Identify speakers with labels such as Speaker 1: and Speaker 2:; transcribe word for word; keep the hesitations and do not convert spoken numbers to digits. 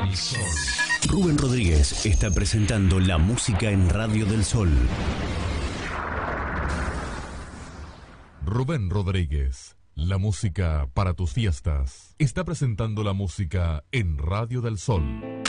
Speaker 1: del Sol.
Speaker 2: Rubén Rodríguez está presentando la música en Radio del Sol.
Speaker 1: Rubén Rodríguez, la música para tus fiestas. Está presentando la música en Radio del Sol.